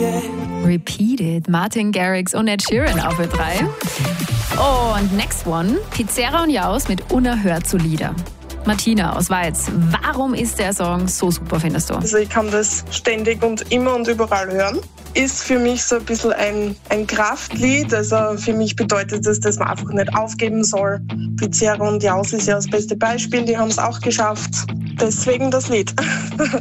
Repeat It, Martin Garrix und Ed Sheeran auf Ö3. Und next one, Pizzerra und Jaus mit Unerhört solider. Martina aus Weiz, warum ist der Song so super, findest du? Also ich kann das ständig und immer und überall hören. Ist für mich so ein bisschen ein Kraftlied. Also für mich bedeutet das, dass man einfach nicht aufgeben soll. Pizzerra und Jaus ist ja das beste Beispiel, die haben es auch geschafft. Deswegen das Lied.